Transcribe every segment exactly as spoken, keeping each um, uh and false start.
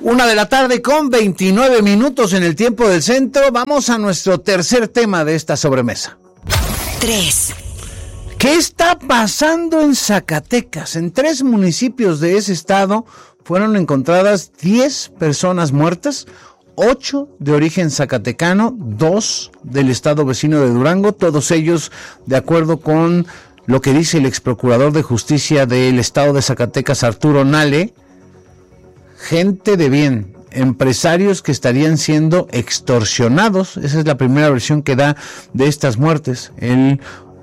Una de la tarde con veintinueve minutos en el tiempo del centro. Vamos a nuestro tercer tema de esta sobremesa. Tres. ¿Qué está pasando en Zacatecas? En tres municipios de ese estado fueron encontradas diez personas muertas, ocho de origen zacatecano, dos del estado vecino de Durango, todos ellos de acuerdo con lo que dice el exprocurador de justicia del estado de Zacatecas, Arturo Nale. Gente de bien, empresarios que estarían siendo extorsionados. Esa es la primera versión que da de estas muertes el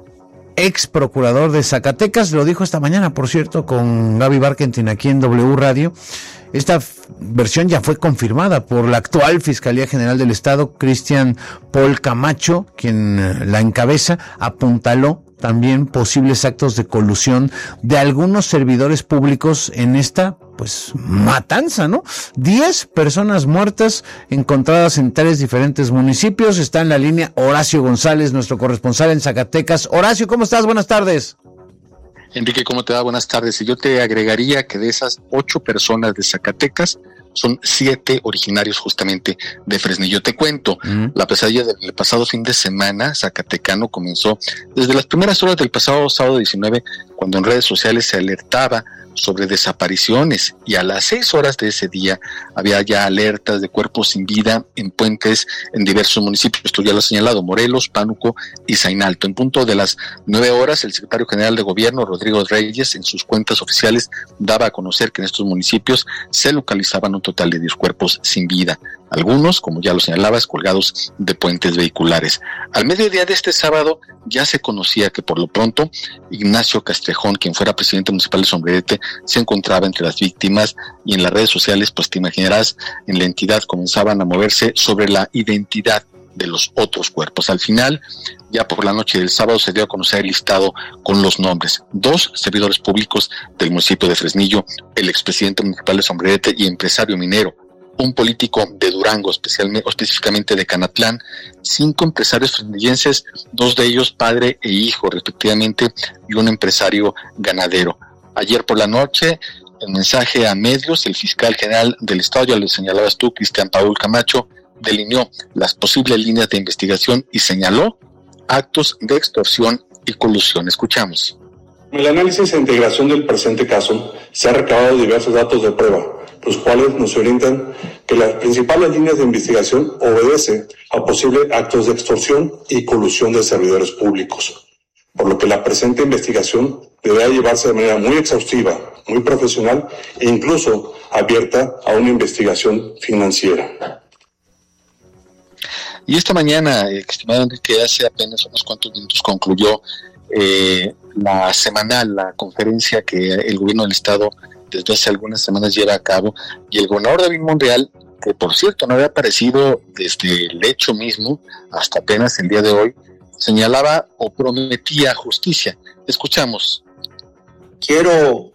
ex procurador de Zacatecas. Lo dijo esta mañana, por cierto, con Gaby Barkentin aquí en W Radio. Esta f- versión ya fue confirmada por la actual Fiscalía General del Estado, Cristian Paul Camacho, quien eh, la encabeza, apuntaló también posibles actos de colusión de algunos servidores públicos en esta, pues, matanza, ¿no? Diez personas muertas encontradas en tres diferentes municipios. Está en la línea Horacio González, nuestro corresponsal en Zacatecas. Horacio, ¿cómo estás? Buenas tardes. Enrique, ¿cómo te va? Buenas tardes. Y yo te agregaría que de esas ocho personas de Zacatecas, son siete originarios justamente de Fresnillo. Te cuento, mm. la pesadilla del pasado fin de semana zacatecano comenzó desde las primeras horas del pasado sábado diecinueve, cuando en redes sociales se alertaba sobre desapariciones, y a las seis horas de ese día había ya alertas de cuerpos sin vida en puentes en diversos municipios. Esto ya lo ha señalado Morelos, Pánuco y Zainalto. En punto de las nueve horas, el secretario general de gobierno, Rodrigo Reyes, en sus cuentas oficiales daba a conocer que en estos municipios se localizaban un total de diez cuerpos sin vida, algunos, como ya lo señalabas, colgados de puentes vehiculares. Al mediodía de este sábado ya se conocía que por lo pronto Ignacio Castrejón, quien fuera presidente municipal de Sombrerete, se encontraba entre las víctimas, y en las redes sociales, pues te imaginarás, en la entidad comenzaban a moverse sobre la identidad de los otros cuerpos. Al final, ya por la noche del sábado, se dio a conocer el listado con los nombres: dos servidores públicos del municipio de Fresnillo, el expresidente municipal de Sombrerete y empresario minero, un político de Durango, especialmente, específicamente de Canatlán, cinco empresarios fresnillenses, dos de ellos padre e hijo respectivamente, y un empresario ganadero. Ayer por la noche, en mensaje a medios, el fiscal general del estado, ya lo señalabas tú, Cristian Paul Camacho, delineó las posibles líneas de investigación y señaló actos de extorsión y colusión. Escuchamos. En el análisis e integración del presente caso, se han recabado diversos datos de prueba, los cuales nos orientan que las principales líneas de investigación obedecen a posibles actos de extorsión y colusión de servidores públicos, por lo que la presente investigación deberá llevarse de manera muy exhaustiva, muy profesional e incluso abierta a una investigación financiera. Y esta mañana, estimado Enrique, hace apenas unos cuantos minutos concluyó eh, la semanal, la conferencia que el gobierno del estado desde hace algunas semanas lleva a cabo, y el gobernador David Monreal, que por cierto no había aparecido desde el hecho mismo hasta apenas el día de hoy, señalaba o prometía justicia. Escuchamos. Quiero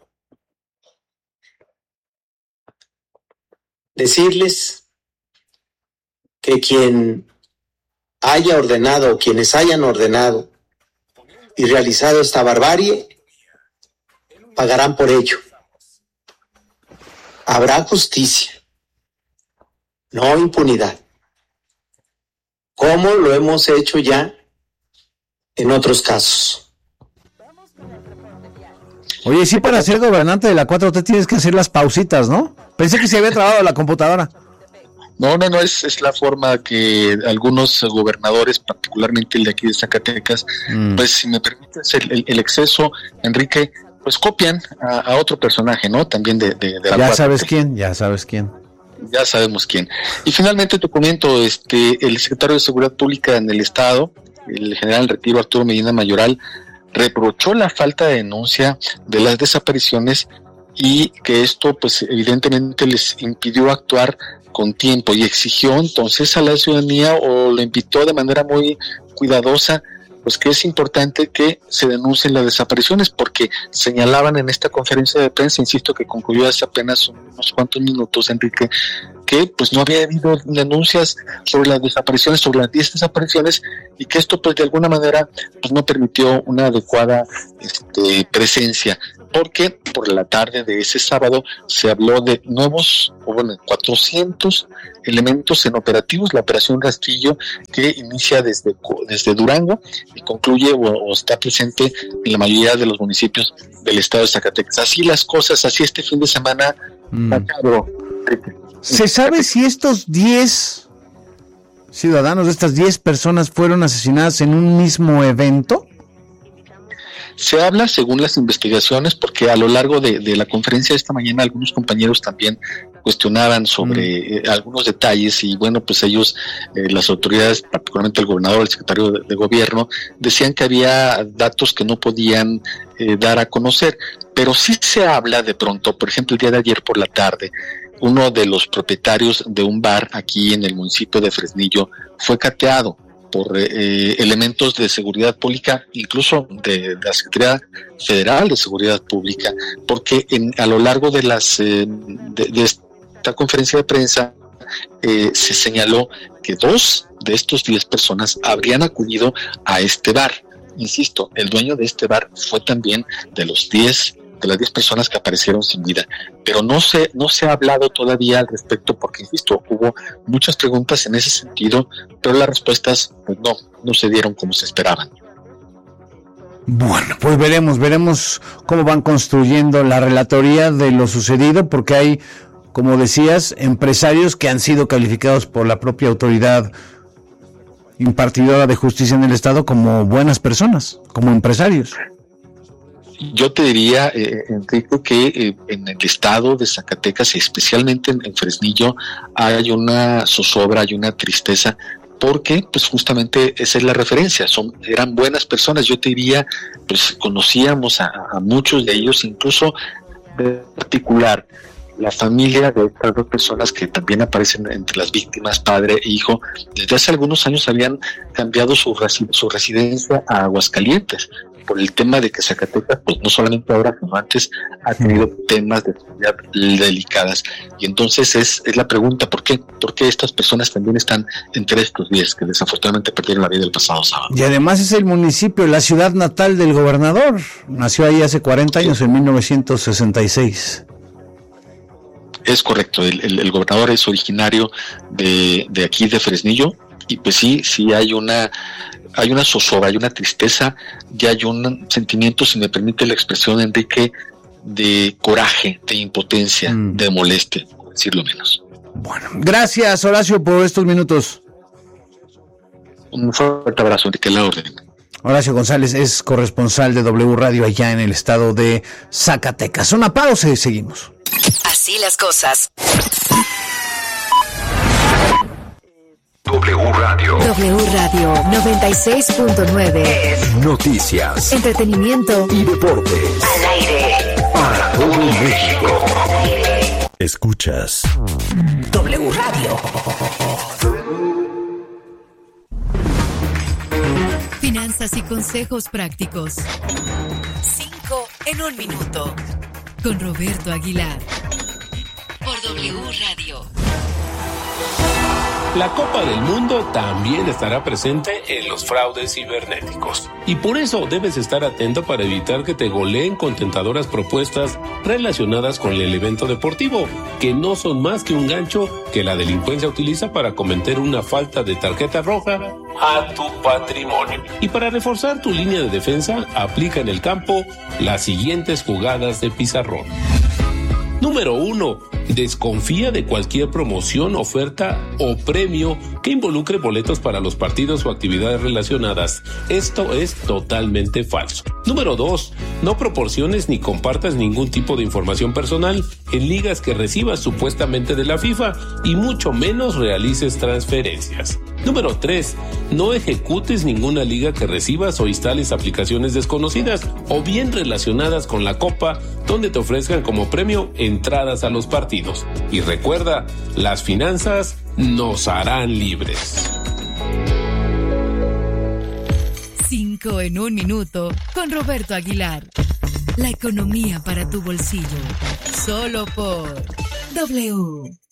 decirles que quien haya ordenado o quienes hayan ordenado y realizado esta barbarie pagarán por ello. Habrá justicia, no impunidad, como lo hemos hecho ya en otros casos. Oye, sí, para ser gobernante de la cuatro T tienes que hacer las pausitas, ¿no? Pensé que se había trabado la computadora. No, no, no, es, es la forma que algunos gobernadores, particularmente el de aquí de Zacatecas, mm. pues si me permites el, el, el exceso, Enrique, pues copian a, a otro personaje, ¿no? También de, de, de la Ya sabes quién, ya sabes quién. Ya sabemos quién. Y finalmente te comento, este, el secretario de Seguridad Pública en el Estado, el general en retiro Arturo Medina Mayoral, reprochó la falta de denuncia de las desapariciones, y que esto pues evidentemente les impidió actuar con tiempo, y exigió entonces a la ciudadanía, o le invitó de manera muy cuidadosa, pues que es importante que se denuncien las desapariciones, porque señalaban en esta conferencia de prensa, insisto, que concluyó hace apenas unos cuantos minutos, Enrique, que pues no había habido denuncias sobre las desapariciones, sobre las diez desapariciones, y que esto pues de alguna manera pues no permitió una adecuada este, presencia porque por la tarde de ese sábado se habló de nuevos, o bueno, cuatrocientos elementos en operativos, la operación Rastrillo, que inicia desde, desde Durango y concluye o, o está presente en la mayoría de los municipios del estado de Zacatecas. Así las cosas, así este fin de semana. Mm. ¿Se sabe si estos diez ciudadanos, estas diez personas fueron asesinadas en un mismo evento? Se habla, según las investigaciones, porque a lo largo de, de la conferencia de esta mañana algunos compañeros también cuestionaban sobre mm. eh, algunos detalles y bueno, pues ellos, eh, las autoridades, particularmente el gobernador, el secretario de, de gobierno, decían que había datos que no podían eh, dar a conocer, pero sí se habla de pronto, por ejemplo, el día de ayer por la tarde, uno de los propietarios de un bar aquí en el municipio de Fresnillo fue cateado por eh, elementos de seguridad pública, incluso de, de la Secretaría Federal de Seguridad Pública, porque en, a lo largo de las eh, de, de esta conferencia de prensa eh, se señaló que dos de estos diez personas habrían acudido a este bar. Insisto, el dueño de este bar fue también de los diez de las diez personas que aparecieron sin vida, pero no se no se ha hablado todavía al respecto porque, insisto, hubo muchas preguntas en ese sentido, pero las respuestas pues no, no se dieron como se esperaban. Bueno, pues veremos, veremos cómo van construyendo la relatoría de lo sucedido, porque hay, como decías, empresarios que han sido calificados por la propia autoridad impartidora de justicia en el estado como buenas personas, como empresarios. Yo te diría, eh, Enrique, que eh, en el estado de Zacatecas, y especialmente en, en Fresnillo, hay una zozobra, hay una tristeza, porque pues justamente esa es la referencia, son eran buenas personas. Yo te diría, pues conocíamos a, a muchos de ellos, incluso de particular, la familia de estas dos personas que también aparecen entre las víctimas, padre e hijo, desde hace algunos años habían cambiado su, resi- su residencia a Aguascalientes, por el tema de que Zacatecas, pues no solamente ahora, sino antes, ha tenido temas de seguridad delicadas. Y entonces es, es la pregunta, ¿por qué? ¿Por qué estas personas también están entre estos diez que desafortunadamente perdieron la vida el pasado sábado? Y además es el municipio, la ciudad natal del gobernador. Nació ahí hace cuarenta años, en mil novecientos sesenta y seis. Es correcto, el, el, el gobernador es originario de, de aquí, de Fresnillo, y pues sí, sí hay una... hay una zozobra, hay una tristeza, y hay un sentimiento, si me permite la expresión, Enrique, de coraje, de impotencia, mm. de molestia, por decirlo menos. Bueno, gracias, Horacio, por estos minutos. Un fuerte abrazo, Enrique, la orden. Horacio González es corresponsal de W Radio allá en el estado de Zacatecas. Una pausa y seguimos. Así las cosas. W Radio. W Radio noventa y seis punto nueve. Noticias, entretenimiento y deportes. Al aire. Para todo México. Escuchas W Radio. Finanzas y consejos prácticos. Cinco en un minuto. Con Roberto Aguilar. Por W Radio. La Copa del Mundo también estará presente en los fraudes cibernéticos. Y por eso debes estar atento para evitar que te goleen con tentadoras propuestas relacionadas con el evento deportivo, que no son más que un gancho que la delincuencia utiliza para cometer una falta de tarjeta roja a tu patrimonio. Y para reforzar tu línea de defensa, aplica en el campo las siguientes jugadas de pizarrón. Número uno. Desconfía de cualquier promoción, oferta o premio que involucre boletos para los partidos o actividades relacionadas. Esto es totalmente falso. Número dos. No proporciones ni compartas ningún tipo de información personal en ligas que recibas supuestamente de la FIFA y mucho menos realices transferencias. Número tres. No ejecutes ninguna liga que recibas o instales aplicaciones desconocidas o bien relacionadas con la Copa donde te ofrezcan como premio entradas a los partidos. Y recuerda, las finanzas nos harán libres. Cinco en un minuto con Roberto Aguilar. La economía para tu bolsillo. Solo por W.